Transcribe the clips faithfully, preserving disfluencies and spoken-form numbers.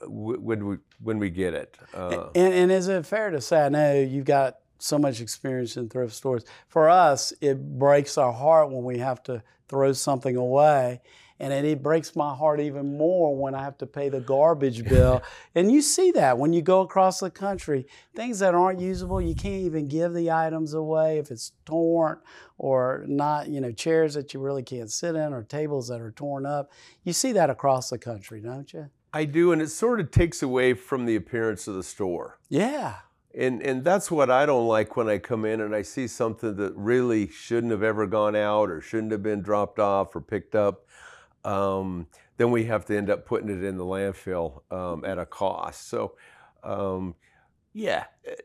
w when we when we get it. Uh, and, and is it fair to say, I know you've got so much experience in thrift stores. For us, it breaks our heart when we have to throw something away. And it, it breaks my heart even more when I have to pay the garbage bill. And you see that when you go across the country. Things that aren't usable, you can't even give the items away if it's torn or not, you know, chairs that you really can't sit in or tables that are torn up. You see that across the country, don't you? I do, and it sort of takes away from the appearance of the store. Yeah. And, and that's what I don't like when I come in and I see something that really shouldn't have ever gone out or shouldn't have been dropped off or picked up. Um, then we have to end up putting it in the landfill um, at a cost. So, um, yeah,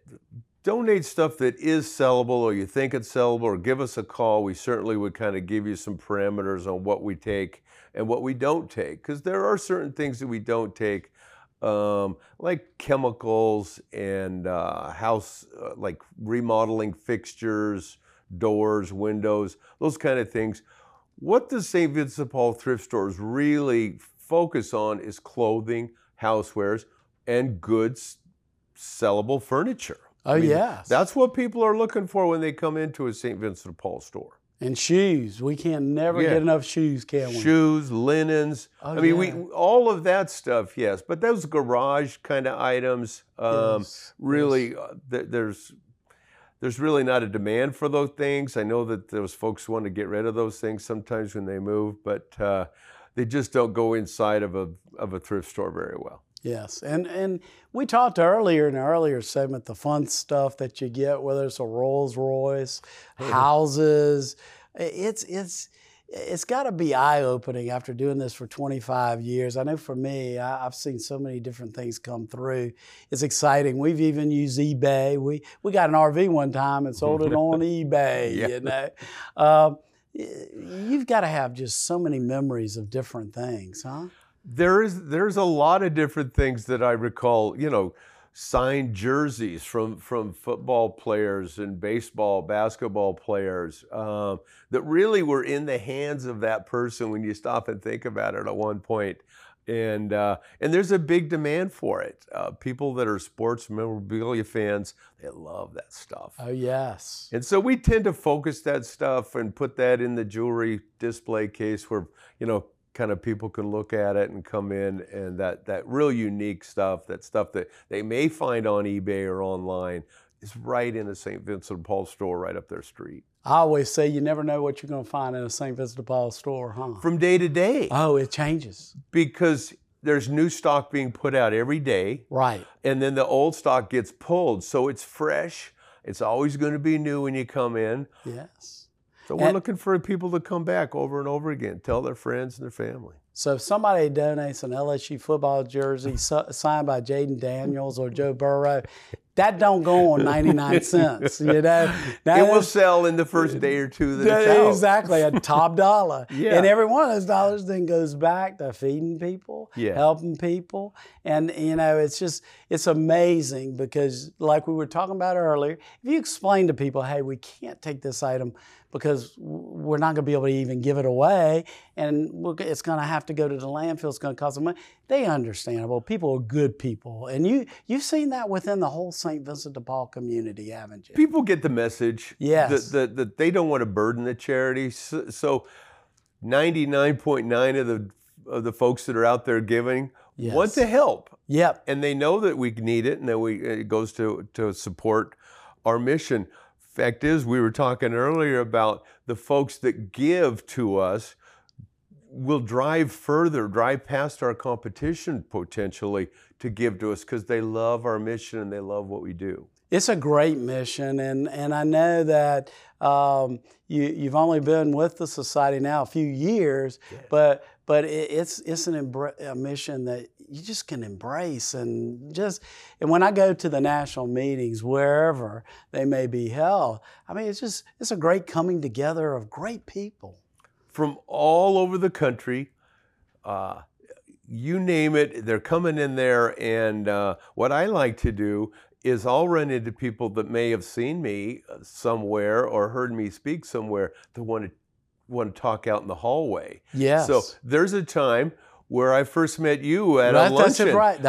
donate stuff that is sellable or you think it's sellable, or give us a call. We certainly would kind of give you some parameters on what we take and what we don't take, because there are certain things that we don't take, um, like chemicals and uh, house, uh, like remodeling fixtures, doors, windows, those kind of things. What the Saint Vincent de Paul thrift stores really focus on is clothing, housewares, and goods, sellable furniture. Oh, I mean, yes. That's what people are looking for when they come into a Saint Vincent de Paul store. And shoes. We can never yeah. get enough shoes, can we? Shoes, linens. Oh, I mean, yeah. we all of that stuff, yes. But those garage kind of items, um, yes. really, yes. uh, th there's there's really not a demand for those things. I know that those folks want to get rid of those things sometimes when they move, but uh, they just don't go inside of a of a thrift store very well. Yes, and and we talked earlier in the earlier segment the fun stuff that you get, whether it's a Rolls Royce, houses. It's it's it's got to be eye-opening after doing this for twenty-five years. I know for me, I, I've seen so many different things come through. It's exciting. We've even used eBay. We we got an R V one time and sold it on eBay. Yeah. You know. Um, you've got to have just so many memories of different things, huh? There is there's a lot of different things that I recall, you know, signed jerseys from from football players and baseball, basketball players um, that really were in the hands of that person when you stop and think about it at one point. And uh, and there's a big demand for it. Uh, people that are sports memorabilia fans, they love that stuff. Oh, yes. And so we tend to focus that stuff and put that in the jewelry display case where, you know, kind of people can look at it and come in, and that, that real unique stuff, that stuff that they may find on eBay or online, is right in a Saint Vincent de Paul store right up their street. I always say you never know what you're going to find in a Saint Vincent de Paul store, huh? From day to day. Oh, it changes. Because there's new stock being put out every day. Right. And then the old stock gets pulled, so it's fresh. It's always going to be new when you come in. Yes. So we're and, looking for people to come back over and over again, tell their friends and their family. So if somebody donates an L S U football jersey signed by Jaden Daniels or Joe Burrow, that don't go on ninety-nine cents, you know. That it will is, sell in the first day or two that it's out. Exactly, a top dollar. Yeah. And every one of those dollars then goes back to feeding people, yeah. helping people. And, you know, it's just, it's amazing because like we were talking about earlier, if you explain to people, hey, we can't take this item because we're not going to be able to even give it away, and we're, it's going to have to go to the landfill, it's going to cost them money. They understandable. People are good people. And you, you've seen that within the whole Saint Vincent de Paul community, haven't you? People get the message yes. that, that, that they don't want to burden the charity. So, so ninety-nine point nine of the, of the folks that are out there giving yes. want to help. Yep. And they know that we need it and that we, it goes to, to support our mission. Fact is, we were talking earlier about the folks that give to us will drive further, drive past our competition potentially to give to us because they love our mission and they love what we do. It's a great mission, and, and I know that um, you, you've only been with the society now a few years, yeah. but but it, it's it's an a mission that you just can embrace, and just and when I go to the national meetings, wherever they may be held, I mean, it's just it's a great coming together of great people from all over the country. Uh, you name it, they're coming in there, and uh, what I like to do is I'll run into people that may have seen me somewhere or heard me speak somewhere that want to want to talk out in the hallway. Yes. So there's a time where I first met you at right, a luncheon. That's right.